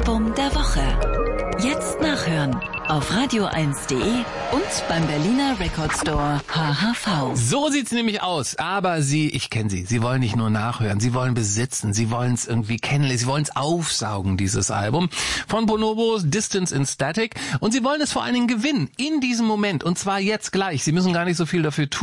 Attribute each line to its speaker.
Speaker 1: Album der Woche. Jetzt nachhören auf radio1.de und beim Berliner Record Store HHV.
Speaker 2: So sieht's nämlich aus. Aber ich kenne Sie wollen nicht nur nachhören, Sie wollen besitzen, Sie wollen es irgendwie kennenlernen, Sie wollen es aufsaugen, dieses Album von Bonobo, Distance in Static. Und Sie wollen es vor allen Dingen gewinnen, in diesem Moment. Und zwar jetzt gleich. Sie müssen gar nicht so viel dafür tun.